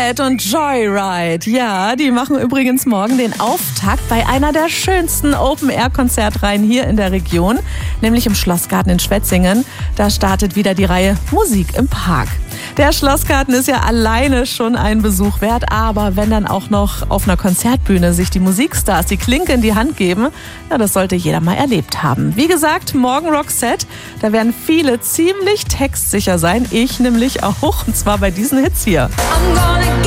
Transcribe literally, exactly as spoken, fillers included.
Roxette und Joyride. Ja, die machen übrigens morgen den Auftakt bei einer der schönsten Open-Air-Konzertreihen hier in der Region, nämlich im Schlossgarten in Schwetzingen. Da startet wieder die Reihe Musik im Park. Der Schlossgarten ist ja alleine schon ein Besuch wert, aber wenn dann auch noch auf einer Konzertbühne sich die Musikstars die Klinke in die Hand geben, ja, das sollte jeder mal erlebt haben. Wie gesagt, morgen Roxette, da werden viele ziemlich textsicher sein, ich nämlich auch, und zwar bei diesen Hits hier. I'm gonna